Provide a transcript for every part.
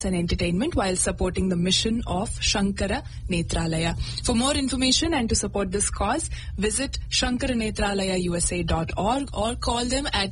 and entertainment while supporting the mission of Shankara Netralaya. For more information and to support this cause, visit shankaranetralayausa.org or call them at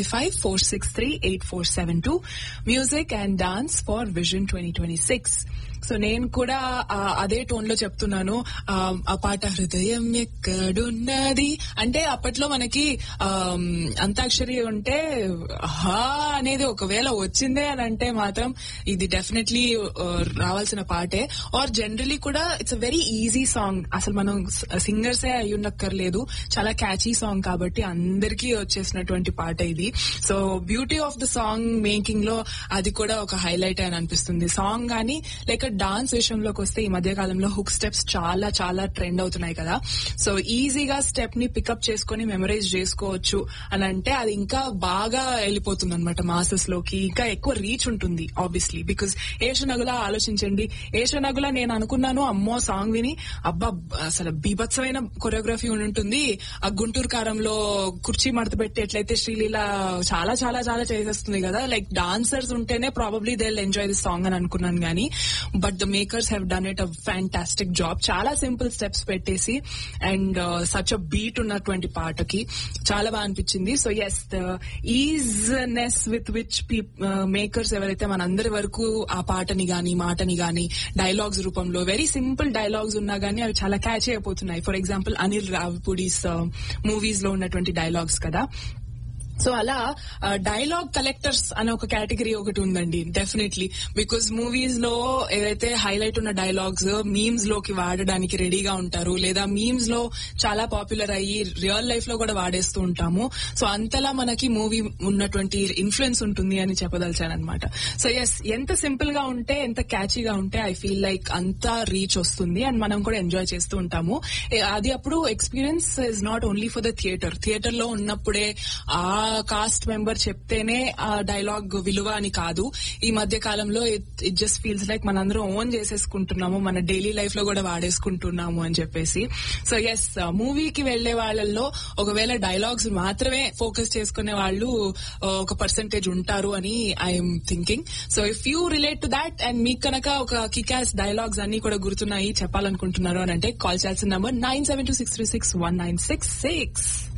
855-463-8472. Music and dance for Vision 2026. So నేను కూడా అదే tone లో చెప్తున్నాను. ఆ పాట హృదయం ఎక్కడున్నది అంటే అప్పట్లో మనకి అంతాక్షరి ఉంటే హా అనేది ఒకవేళ వచ్చిందే అని అంటే మాత్రం ఇది డెఫినెట్లీ రావాల్సిన పాటే. ఆర్ జనరలీ కూడా it's a very easy song. అసలు మనం సింగర్సే అయి ఉండక్కర్లేదు, చాలా క్యాచీ సాంగ్ కాబట్టి అందరికీ వచ్చేసినటువంటి పాట ఇది. So beauty of the song making లో అది కూడా ఒక హైలైట్ అని అనిపిస్తుంది. సాంగ్ గానీ లేక డాన్స్ విషయంలోకి వస్తే ఈ మధ్య కాలంలో హుక్ స్టెప్స్ చాలా చాలా ట్రెండ్ అవుతున్నాయి కదా. సో ఈజీగా స్టెప్ ని పికప్ చేసుకుని మెమరైజ్ చేసుకోవచ్చు అని అంటే అది ఇంకా బాగా వెళ్ళిపోతుంది అనమాట మాసెస్ లోకి, ఇంకా ఎక్కువ రీచ్ ఉంటుంది ఆబ్వియస్లీ. బికాస్ ఏషనగుల ఆలోచించండి, ఏషనగుల నేను అనుకున్నాను అమ్మో సాంగ్ విని అబ్బా అసలు బీభత్సమైన కొరియోగ్రఫీ ఉంటుంది, ఆ గుంటూరు కారంలో కుర్చీ మడత పెట్టి ఎట్లయితే శ్రీలీల చాలా చాలా చాలా చేసేస్తుంది కదా, లైక్ డాన్సర్స్ ఉంటేనే probably they will enjoy this song అని అనుకున్నాను గానీ but the makers have done it a fantastic job. చాలా సింపుల్ స్టెప్స్ పెట్టేసి అండ్ సచ్ అ బీట్ ఉన్నటువంటి పాటకి చాలా బాగా అనిపించింది. So yes, the isness with which makers ఎవరైతే మనందరి వరకు ఆ పాటని గాని మాటని గాని డైలాగ్స్ రూపంలో వెరీ సింపుల్ డైలాగ్స్ ఉన్నా గానీ అవి చాలా క్యాచ్ అయిపోతున్నాయి. ఫర్ ఎగ్జాంపుల్ అనిల్ రావిపూడిస్ మూవీస్ లో ఉన్నటువంటి డైలాగ్స్ కదా. సో అలా డైలాగ్ కలెక్టర్స్ అనే ఒక కేటగిరీ ఒకటి ఉందండి డెఫినెట్లీ. బికాజ్ మూవీస్ లో ఏదైతే హైలైట్ ఉన్న డైలాగ్స్ మీమ్స్ లోకి వాడడానికి రెడీగా ఉంటారు, లేదా మీమ్స్ లో చాలా పాపులర్ అయ్యి రియల్ లైఫ్ లో కూడా వాడేస్తూ ఉంటాము. సో అంతలా మనకి మూవీ ఉన్నటువంటి ఇన్ఫ్లుయెన్స్ ఉంటుంది అని చెప్పదలిచానమాట. సో ఎస్, ఎంత సింపుల్ గా ఉంటే ఎంత క్యాచీగా ఉంటే ఐ ఫీల్ లైక్ అంతా రీచ్ వస్తుంది అండ్ మనం కూడా ఎంజాయ్ చేస్తూ ఉంటాము. అది అప్పుడు experience is not only for the theatre లో ఉన్నప్పుడే ఆ కాస్ట్ మెంబర్ చెప్తేనే ఆ డైలాగ్ విలువ అని కాదు. ఈ మధ్య కాలంలో ఇట్ జస్ట్ ఫీల్స్ లైక్ మనందరం ఓన్ చేసేసుకుంటున్నాము, మన డైలీ లైఫ్ లో కూడా వాడేసుకుంటున్నాము అని చెప్పేసి. సో ఎస్, మూవీకి వెళ్లే వాళ్ళల్లో ఒకవేళ డైలాగ్స్ మాత్రమే ఫోకస్ చేసుకునే వాళ్ళు ఒక పర్సెంటేజ్ ఉంటారు అని I'm thinking. So if you relate to that and మీకు కనుక ఒక కికాస్ డైలాగ్స్ అన్ని కూడా గుర్తున్నాయి చెప్పాలనుకుంటున్నారు అని అంటే కాల్ చేయాల్సిన నంబర్ 9726361966.